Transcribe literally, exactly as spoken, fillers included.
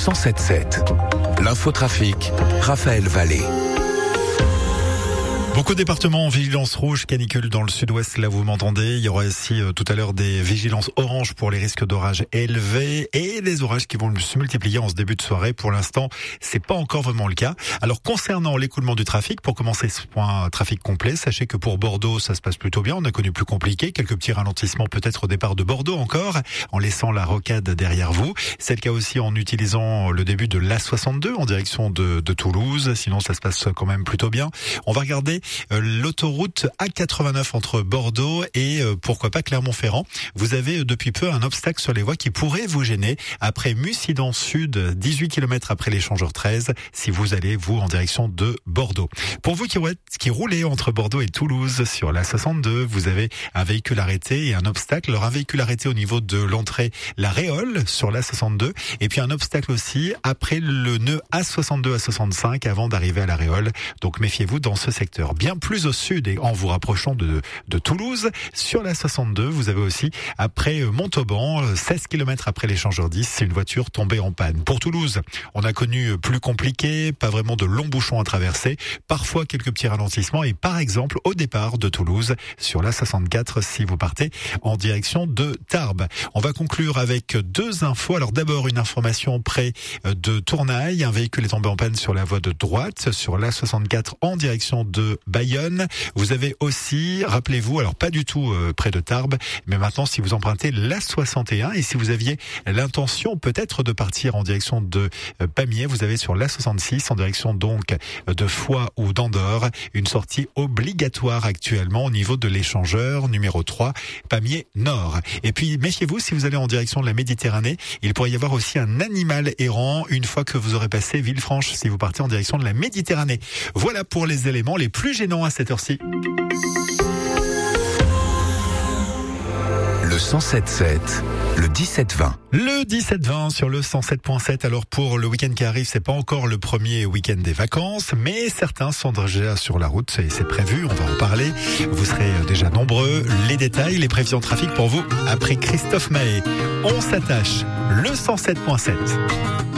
cent sept sept. L'infotrafic, Raphaël Vallée. Beaucoup de départements en vigilance rouge, canicule dans le sud-ouest, là vous m'entendez. Il y aura aussi euh, tout à l'heure des vigilances orange pour les risques d'orages élevés et des orages qui vont se multiplier en ce début de soirée. Pour l'instant, c'est pas encore vraiment le cas. Alors concernant l'écoulement du trafic, pour commencer ce point trafic complet, sachez que pour Bordeaux, ça se passe plutôt bien. On a connu plus compliqué, quelques petits ralentissements peut-être au départ de Bordeaux encore, en laissant la rocade derrière vous. C'est le cas aussi en utilisant le début de l'A soixante-deux en direction de, de Toulouse. Sinon, ça se passe quand même plutôt bien. On va regarder l'autoroute A quatre-vingt-neuf entre Bordeaux et euh, pourquoi pas Clermont-Ferrand. Vous avez depuis peu un obstacle sur les voies qui pourrait vous gêner après Mussidan Sud, dix-huit kilomètres après l'échangeur treize, si vous allez vous en direction de Bordeaux. Pour vous qui, qui roulez entre Bordeaux et Toulouse sur l'A soixante-deux, vous avez un véhicule arrêté et un obstacle. Alors un véhicule arrêté au niveau de l'entrée La Réole sur l'A soixante-deux et puis un obstacle aussi après le nœud A soixante-deux à soixante-cinq avant d'arriver à La Réole. Donc méfiez-vous dans ce secteur. Bien plus au sud et en vous rapprochant de, de Toulouse, sur la soixante-deux, vous avez aussi, après Montauban, seize kilomètres après l'échangeur dix, c'est une voiture tombée en panne. Pour Toulouse, on a connu plus compliqué, pas vraiment de longs bouchons à traverser, parfois quelques petits ralentissements et par exemple, au départ de Toulouse, sur la soixante-quatre, si vous partez en direction de Tarbes. On va conclure avec deux infos. Alors d'abord, une information près de Tournaille. Un véhicule est tombé en panne sur la voie de droite, sur la soixante-quatre en direction de Bayonne. Vous avez aussi, rappelez-vous, alors pas du tout euh, près de Tarbes, mais maintenant si vous empruntez l'A soixante et un et si vous aviez l'intention peut-être de partir en direction de euh, Pamiers, vous avez sur l'A soixante-six en direction donc de Foix ou d'Andorre une sortie obligatoire actuellement au niveau de l'échangeur numéro trois, Pamiers Nord. Et puis méfiez-vous, si vous allez en direction de la Méditerranée, il pourrait y avoir aussi un animal errant une fois que vous aurez passé Villefranche si vous partez en direction de la Méditerranée. Voilà pour les éléments les plus gênant à cette heure-ci. Le cent sept sept, le dix-sept vingt. Le dix-sept vingt sur le cent sept point sept. Alors pour le week-end qui arrive, c'est pas encore le premier week-end des vacances, mais certains sont déjà sur la route et c'est prévu, on va en parler. Vous serez déjà nombreux. Les détails, les prévisions de trafic pour vous après Christophe Maé. On s'attache. Le cent sept point sept.